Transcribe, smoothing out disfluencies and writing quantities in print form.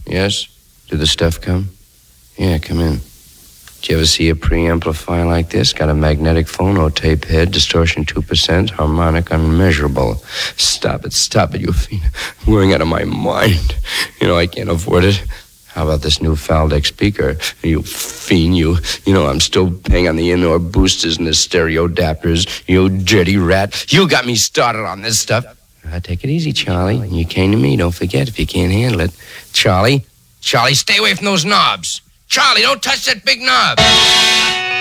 Yes? Did the stuff come? Yeah, come in. Did you ever see a preamplifier like this? Got a magnetic phonotape head, distortion 2%, harmonic unmeasurable. Stop it, you fiend. I'm going out of my mind. I can't afford it. How about this new Faldex speaker? You fiend, you know I'm still paying on the in-ear boosters and the stereo adapters. You dirty rat. You got me started on this stuff. Take it easy, Charlie. You came to me. Don't forget if you can't handle it. Charlie, stay away from those knobs. Charlie, don't touch that big knob.